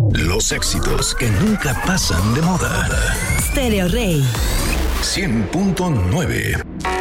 Los éxitos que nunca pasan de moda. Stereo Rey 100.9.